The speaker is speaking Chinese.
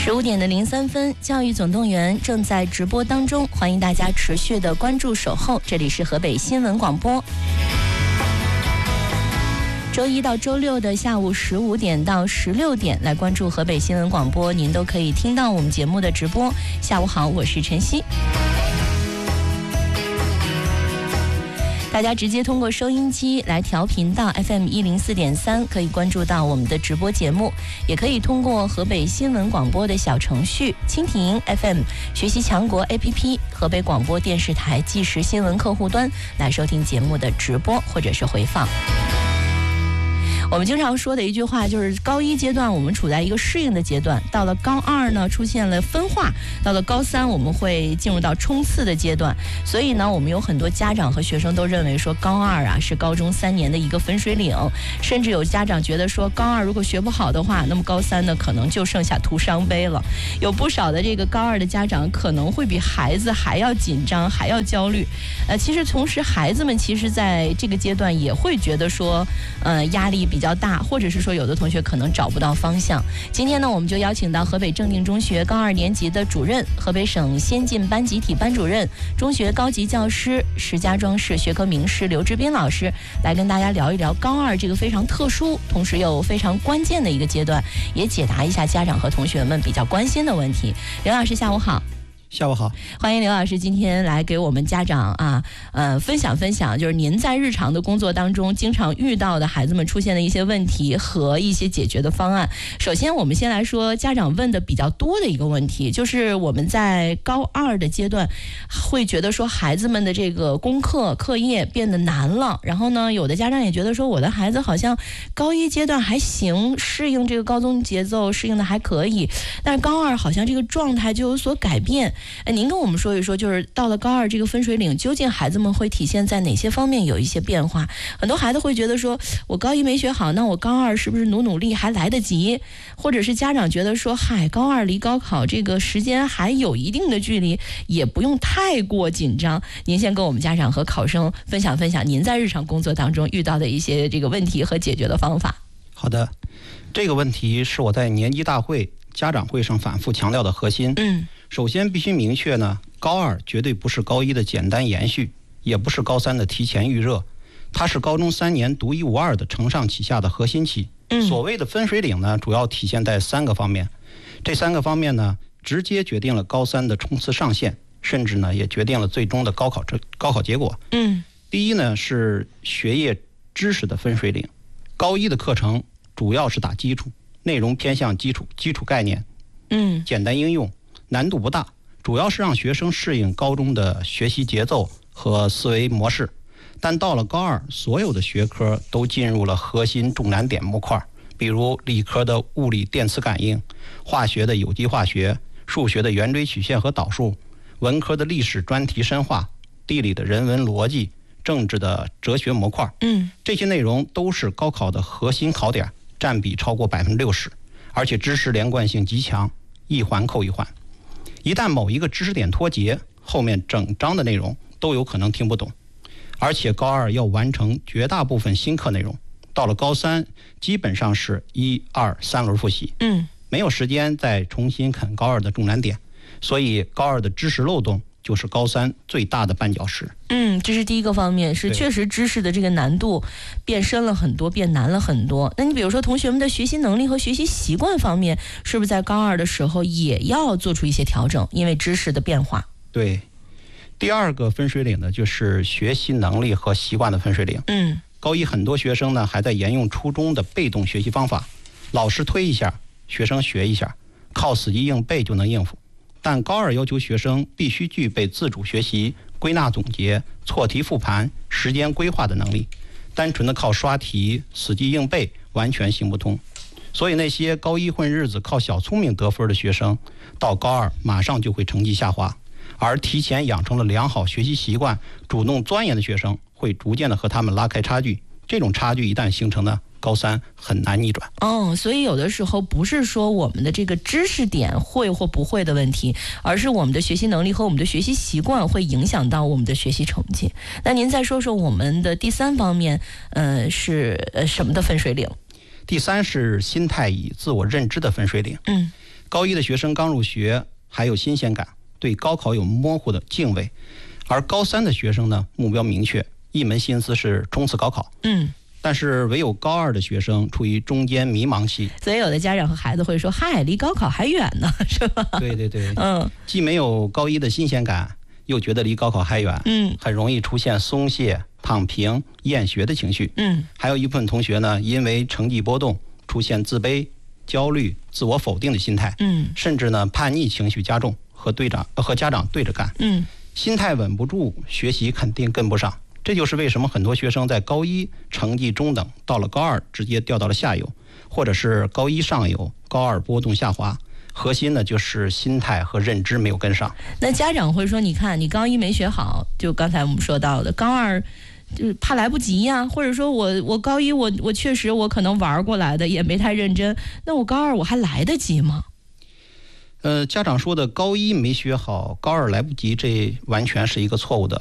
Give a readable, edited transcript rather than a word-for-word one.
15:03，教育总动员正在直播当中，欢迎大家持续的关注守候，这里是河北新闻广播。周一到周六的下午15点到16点来关注河北新闻广播，您都可以听到我们节目的直播。下午好，我是晨曦。大家直接通过收音机来调频到 FM 104.3，可以关注到我们的直播节目，也可以通过河北新闻广播的小程序、蜻蜓 FM、学习强国 APP、河北广播电视台即时新闻客户端来收听节目的直播或者是回放。我们经常说的一句话就是高一阶段我们处在一个适应的阶段，到了高二呢出现了分化，到了高三我们会进入到冲刺的阶段。所以呢我们有很多家长和学生都认为说高二啊是高中3年的一个分水岭，甚至有家长觉得说高二如果学不好的话，那么高三呢可能就剩下徒伤悲了。有不少的这个高二的家长可能会比孩子还要紧张还要焦虑。其实同时孩子们其实在这个阶段也会觉得说压力比较大，或者是说有的同学可能找不到方向。今天呢我们就邀请到河北正定中学高2年级的主任，河北省先进班集体班主任，中学高级教师，石家庄市学科名师刘志斌老师来跟大家聊一聊高二这个非常特殊同时又非常关键的一个阶段，也解答一下家长和同学们比较关心的问题。刘老师下午好。 下午好， 欢迎刘老师今天来给我们家长分享分享，就是您在日常的工作当中经常遇到的孩子们出现的一些问题和一些解决的方案。首先我们先来说家长问的比较多的一个问题，就是我们在高2的阶段会觉得说孩子们的这个功课课业变得难了，然后呢有的家长也觉得说我的孩子好像高1阶段还行，适应这个高中节奏适应的还可以，但是高2好像这个状态就有所改变。您跟我们说一说，就是到了高2这个分水岭，究竟孩子们会体现在哪些方面有一些变化？很多孩子会觉得说我高1没学好，那我高2是不是努力还来得及？或者是家长觉得说高2离高考这个时间还有一定的距离，也不用太过紧张。您先跟我们家长和考生分享分享您在日常工作当中遇到的一些这个问题和解决的方法。 好的，这个问题是我在年级大会家长会上反复强调的核心。首先必须明确呢，高2绝对不是高1的简单延续，也不是高3的提前预热，它是高中3年独一无二的承上启下的核心期。所谓的分水岭呢，主要体现在3个方面。这3个方面呢，直接决定了高3的冲刺上限，甚至呢也决定了最终的高考结果。第一呢是学业知识的分水岭。高1的课程主要是打基础，内容偏向基础概念，简单应用，难度不大，主要是让学生适应高中的学习节奏和思维模式。但到了高2，所有的学科都进入了核心重难点模块，比如理科的物理电磁感应，化学的有机化学，数学的圆锥曲线和导数，文科的历史专题深化，地理的人文逻辑，政治的哲学模块。这些内容都是高考的核心考点，占比超过60%，而且知识连贯性极强，一环扣一环。一旦某一个知识点脱节，后面整章的内容都有可能听不懂。而且高2要完成绝大部分新课内容，到了高3基本上是1、2、3轮复习，没有时间再重新啃高2的重难点，所以高2的知识漏洞就是高3最大的绊脚石。 这是第一个方面，是确实知识的这个难度变深了很多，变难了很多。那你比如说同学们的学习能力和学习习惯方面，是不是在高2的时候也要做出一些调整，因为知识的变化？ 对，第二个分水岭呢，就是学习能力和习惯的分水岭。高1很多学生呢还在沿用初中的被动学习方法，老师推一下，学生学一下，靠死记硬背就能应付。但高2要求学生必须具备自主学习、归纳总结、错题复盘、时间规划的能力，单纯的靠刷题、死记硬背完全行不通。所以那些高1混日子靠小聪明得分的学生，到高2马上就会成绩下滑，而提前养成了良好学习习惯、主动钻研的学生会逐渐的和他们拉开差距。这种差距一旦形成呢，高3很难逆转。 所以有的时候不是说我们的这个知识点会或不会的问题，而是我们的学习能力和我们的学习习惯会影响到我们的学习成绩。那您再说说我们的第3方面，是什么的分水岭？ 第3是心态与自我认知的分水岭。高一的学生刚入学还有新鲜感，对高考有模糊的敬畏，而高3的学生呢，目标明确，一门心思是冲刺高考。但是唯有高2的学生处于中间迷茫期， 所以有的家长和孩子会说：“嗨，离高考还远呢，是吧？” 对对对，既没有高一的新鲜感，又觉得离高考还远，很容易出现松懈、躺平、厌学的情绪。还有一部分同学呢，因为成绩波动，出现自卑、焦虑、自我否定的心态，甚至呢叛逆情绪加重，和家长对着干，心态稳不住，学习肯定跟不上。这就是为什么很多学生在高一成绩中等，到了高2直接掉到了下游，或者是高一上游，高2波动下滑。核心呢就是心态和认知没有跟上。 那家长会说：“你看，你高一没学好，就刚才我们说到的，高2就是怕来不及呀，或者说我高一我确实我可能玩过来的，也没太认真，那我高2我还来得及吗？” 家长说的高一没学好，高2来不及，这完全是一个错误的